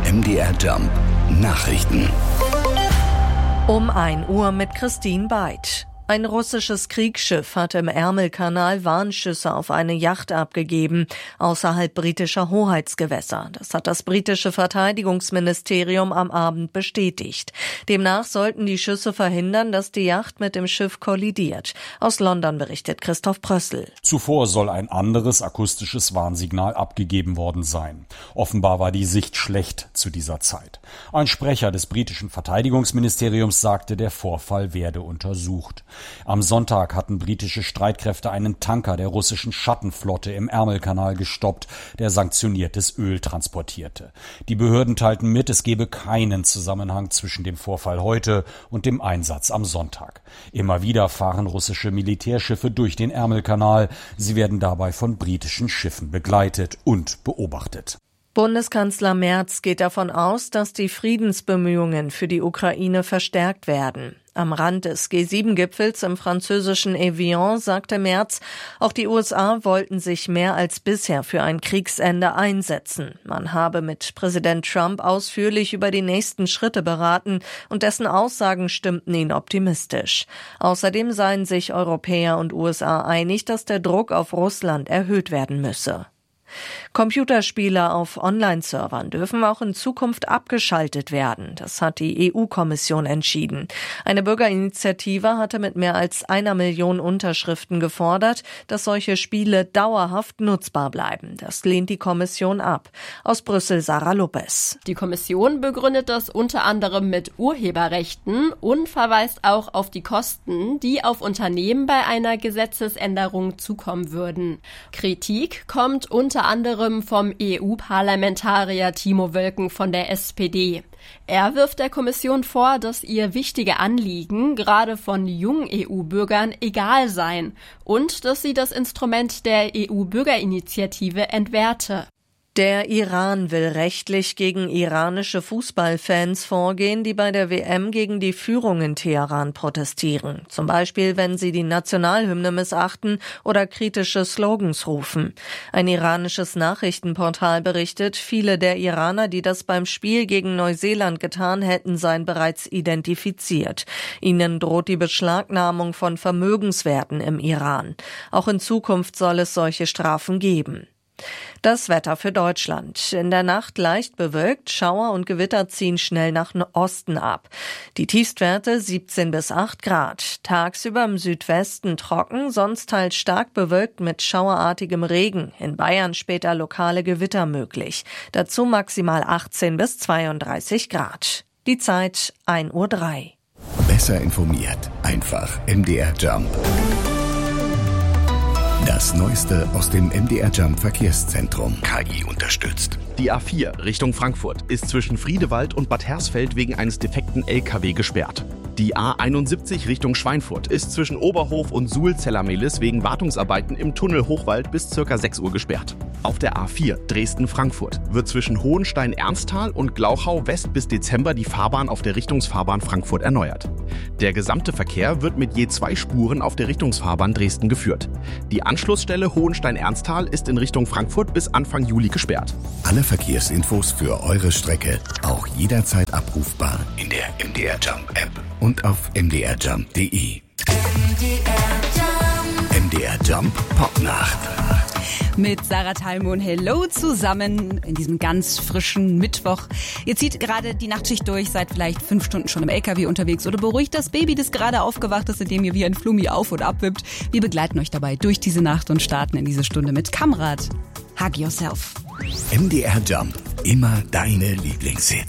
MDR Jump Nachrichten. Um 1 Uhr mit Christine Beid. Ein russisches Kriegsschiff hat im Ärmelkanal Warnschüsse auf eine Yacht abgegeben, außerhalb britischer Hoheitsgewässer. Das hat das britische Verteidigungsministerium am Abend bestätigt. Demnach sollten die Schüsse verhindern, dass die Yacht mit dem Schiff kollidiert. Aus London berichtet Christoph Prössl. Zuvor soll ein anderes akustisches Warnsignal abgegeben worden sein. Offenbar war die Sicht schlecht zu dieser Zeit. Ein Sprecher des britischen Verteidigungsministeriums sagte, der Vorfall werde untersucht. Am Sonntag hatten britische Streitkräfte einen Tanker der russischen Schattenflotte im Ärmelkanal gestoppt, der sanktioniertes Öl transportierte. Die Behörden teilten mit, es gebe keinen Zusammenhang zwischen dem Vorfall heute und dem Einsatz am Sonntag. Immer wieder fahren russische Militärschiffe durch den Ärmelkanal. Sie werden dabei von britischen Schiffen begleitet und beobachtet. Bundeskanzler Merz geht davon aus, dass die Friedensbemühungen für die Ukraine verstärkt werden. Am Rand des G7-Gipfels im französischen Evian sagte Merz, auch die USA wollten sich mehr als bisher für ein Kriegsende einsetzen. Man habe mit Präsident Trump ausführlich über die nächsten Schritte beraten und dessen Aussagen stimmten ihn optimistisch. Außerdem seien sich Europäer und USA einig, dass der Druck auf Russland erhöht werden müsse. Computerspiele auf Online-Servern dürfen auch in Zukunft abgeschaltet werden. Das hat die EU-Kommission entschieden. Eine Bürgerinitiative hatte mit mehr als 1 Million Unterschriften gefordert, dass solche Spiele dauerhaft nutzbar bleiben. Das lehnt die Kommission ab. Aus Brüssel Sarah Lopez. Die Kommission begründet das unter anderem mit Urheberrechten und verweist auch auf die Kosten, die auf Unternehmen bei einer Gesetzesänderung zukommen würden. Kritik kommt unter anderem vom EU-Parlamentarier Timo Wölken von der SPD. Er wirft der Kommission vor, dass ihr wichtige Anliegen gerade von jungen EU-Bürgern egal seien und dass sie das Instrument der EU-Bürgerinitiative entwerte. Der Iran will rechtlich gegen iranische Fußballfans vorgehen, die bei der WM gegen die Führung in Teheran protestieren. Zum Beispiel, wenn sie die Nationalhymne missachten oder kritische Slogans rufen. Ein iranisches Nachrichtenportal berichtet, viele der Iraner, die das beim Spiel gegen Neuseeland getan hätten, seien bereits identifiziert. Ihnen droht die Beschlagnahmung von Vermögenswerten im Iran. Auch in Zukunft soll es solche Strafen geben. Das Wetter für Deutschland. In der Nacht leicht bewölkt, Schauer und Gewitter ziehen schnell nach Osten ab. Die Tiefstwerte 17 bis 8 Grad. Tagsüber im Südwesten trocken, sonst teils stark bewölkt mit schauerartigem Regen. In Bayern später lokale Gewitter möglich. Dazu maximal 18 bis 32 Grad. Die Zeit 1:03 Uhr. Besser informiert. Einfach MDR Jump. Das Neueste aus dem MDR Jump Verkehrszentrum. KI unterstützt. Die A4 Richtung Frankfurt ist zwischen Friedewald und Bad Hersfeld wegen eines defekten LKW gesperrt. Die A71 Richtung Schweinfurt ist zwischen Oberhof und Suhl-Zellermelis wegen Wartungsarbeiten im Tunnel Hochwald bis ca. 6 Uhr gesperrt. Auf der A4 Dresden-Frankfurt wird zwischen Hohenstein-Ernsthal und Glauchau West bis Dezember die Fahrbahn auf der Richtungsfahrbahn Frankfurt erneuert. Der gesamte Verkehr wird mit je 2 Spuren auf der Richtungsfahrbahn Dresden geführt. Die Anschlussstelle Hohenstein-Ernsthal ist in Richtung Frankfurt bis Anfang Juli gesperrt. Alle Verkehrsinfos für eure Strecke auch jederzeit abrufbar in der MDR Jump App und auf mdrjump.de. MDR Jump Popnacht. Mit Sarah Thalmon, hello zusammen in diesem ganz frischen Mittwoch. Ihr zieht gerade die Nachtschicht durch, seid vielleicht 5 Stunden schon im LKW unterwegs oder beruhigt das Baby, das gerade aufgewacht ist, indem ihr wie ein Flummi auf- und abwippt. Wir begleiten euch dabei durch diese Nacht und starten in diese Stunde mit Kamrad. Hug yourself. MDR Jump. Immer deine Lieblingshits.